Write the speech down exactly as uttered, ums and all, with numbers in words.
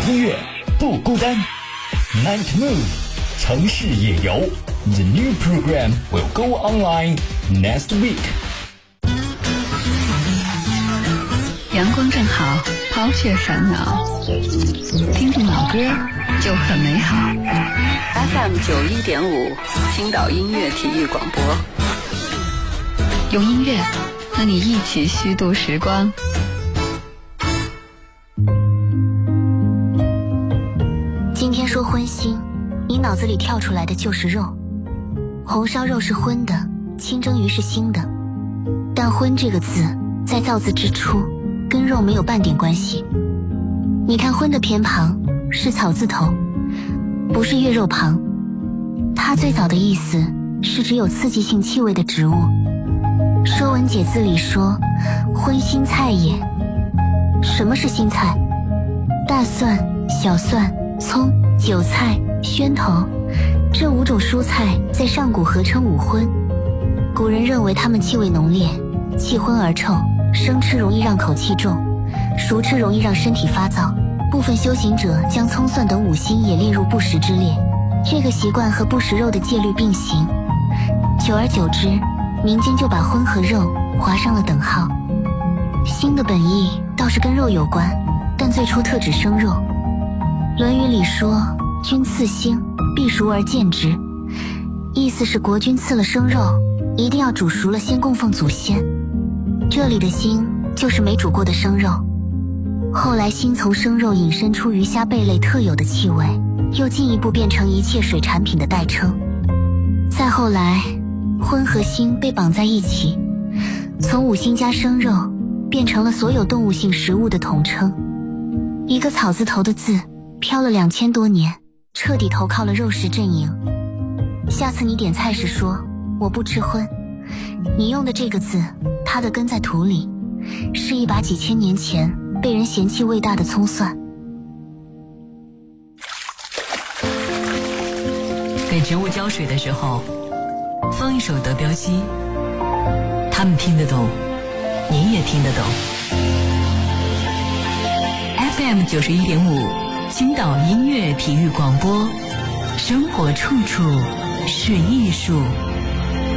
音乐不孤单。Night Mood 城市野游 The new program will go online next week。 阳光正好，抛却烦恼，听听老歌就很美好。 F M 九一点五，青岛音乐体育广播， 用音乐和你一起虚度时光。 今天说荤腥，你脑子里跳出来的就是肉。红烧肉是荤的，清蒸鱼是腥的，但荤这个字在造字之初跟肉没有半点关系。你看荤的偏旁是草字头，不是月肉旁，它最早的意思是指有刺激性气味的植物。《说文解字》里说荤腥菜也。什么是腥菜？大蒜、小蒜、葱、韭菜、萱头，这五种蔬菜在上古合称五荤。古人认为它们气味浓烈，气荤而臭，生吃容易让口气重，熟吃容易让身体发燥。部分修行者将葱蒜等五辛也列入不食之列，这个习惯和不食肉的戒律并行。久而久之，民间就把荤和肉划上了等号。腥的本意倒是跟肉有关，但最初特指生肉。《论语》里说君赐腥，必熟而见之，意思是国君赐了生肉，一定要煮熟了先供奉祖先。这里的腥就是没煮过的生肉。后来腥从生肉引申出鱼虾贝类特有的气味，又进一步变成一切水产品的代称。再后来荤和腥被绑在一起，从五辛加生肉变成了所有动物性食物的统称。一个草字头的字飘了两千多年，彻底投靠了肉食阵营。下次你点菜时说我不吃荤，你用的这个字它的根在土里，是一把几千年前被人嫌弃味大的葱蒜。 给植物浇水的时候放一首德彪西，他们听得懂，你也听得懂。 F M 九十一点五，青岛音乐体育广播，生活处处是艺术。